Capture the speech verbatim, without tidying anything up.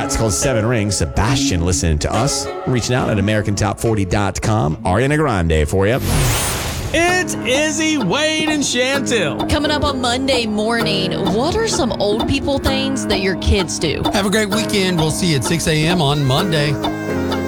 that. It's called Seven Rings. Sebastian listening to us. Reaching out at American Top forty dot com. Ariana Grande for you. It's Izzy, Wade, and Chantel. Coming up on Monday morning, what are some old people things that your kids do? Have a great weekend. We'll see you at six a.m. on Monday.